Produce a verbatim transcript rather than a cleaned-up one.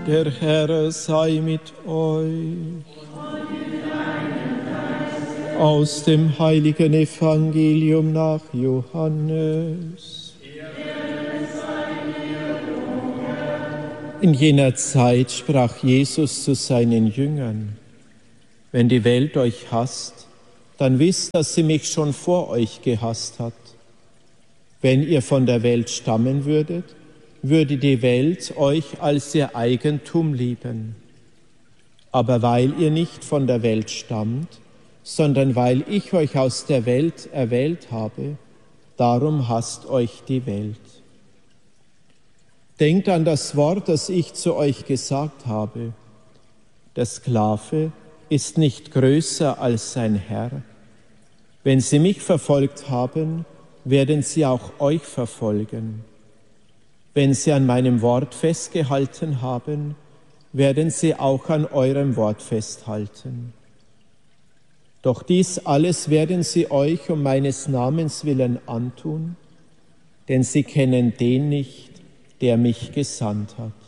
Der Herr sei mit euch. Aus dem heiligen Evangelium nach Johannes. In jener Zeit sprach Jesus zu seinen Jüngern: Wenn die Welt euch hasst, dann wisst, dass sie mich schon vor euch gehasst hat. Wenn ihr von der Welt stammen würdet, würde die Welt euch als ihr Eigentum lieben. Aber weil ihr nicht von der Welt stammt, sondern weil ich euch aus der Welt erwählt habe, darum hasst euch die Welt. Denkt an das Wort, das ich zu euch gesagt habe. Der Sklave ist nicht größer als sein Herr. Wenn sie mich verfolgt haben, werden sie auch euch verfolgen. Wenn sie an meinem Wort festgehalten haben, werden sie auch an eurem Wort festhalten. Doch dies alles werden sie euch um meines Namens willen antun, denn sie kennen den nicht, der mich gesandt hat.